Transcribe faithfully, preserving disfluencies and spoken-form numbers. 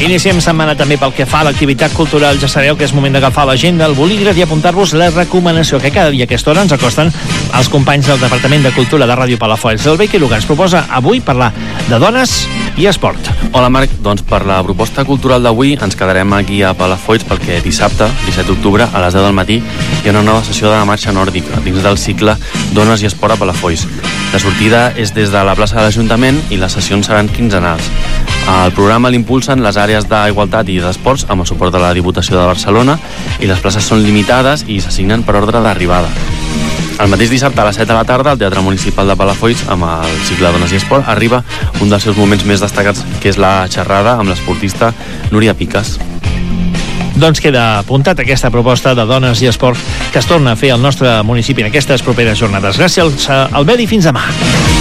Iniciem setmana també pel que fa a l'activitat cultural. Ja sabeu que és moment d'agafar l'agenda, el bolígraf i apuntar-vos la recomanació que cada dia a aquesta hora ens acosten els companys del Departament de Cultura de Ràdio Palafolls. El Becky Lugar ens proposa avui parlar de dones i esport. Hola Marc, doncs per la proposta cultural d'avui ens quedarem aquí a Palafolls perquè dissabte, disset d'octubre, a les deu del matí hi ha una nova sessió de marxa nòrdica dins del cicle Dones i Esport a Palafolls. La sortida és des de la plaça de l'Ajuntament i les sessions seran quinzenals. El programa l'impulsen les àrees d'Igualtat i d'Esports amb el suport de la Diputació de Barcelona i les places són limitades i s'assignen per ordre d'arribada. El mateix dissabte a les set de la tarda al Teatre Municipal de Palafolls amb el cicle Dones i Esport arriba un dels seus moments més destacats, que és la xerrada amb l'esportista Núria Piques. Doncs queda apuntat aquesta proposta de Dones i Esport que es torna a fer al nostre municipi en aquestes properes jornades. Gràcies, Albert, i fins demà.